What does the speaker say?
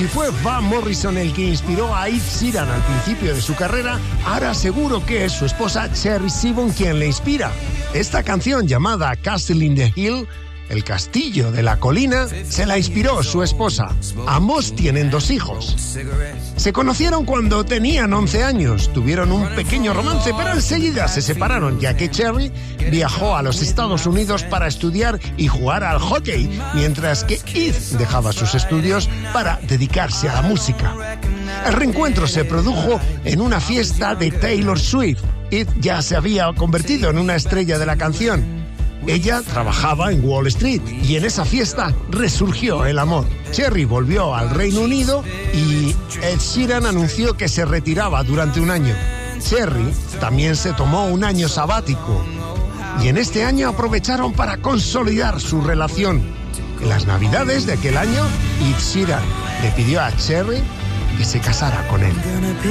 si fue Van Morrison el que inspiró a Ed Sheeran al principio de su carrera, ahora seguro que es su esposa Cherry Sivan quien le inspira. Esta canción llamada Castle in the Hill, el castillo de la colina, se la inspiró su esposa. Ambos tienen 2 hijos. Se conocieron cuando tenían 11 años, tuvieron un pequeño romance, pero enseguida se separaron, ya que Cherry viajó a los Estados Unidos para estudiar y jugar al hockey, mientras que Ed dejaba sus estudios para dedicarse a la música. El reencuentro se produjo en una fiesta de Taylor Swift. Ed ya se había convertido en una estrella de la canción. Ella trabajaba en Wall Street y en esa fiesta resurgió el amor. Cherry volvió al Reino Unido y Ed Sheeran anunció que se retiraba durante un año. Cherry también se tomó un año sabático y en este año aprovecharon para consolidar su relación. En las Navidades de aquel año, Ed Sheeran le pidió a Cherry que se casara con él.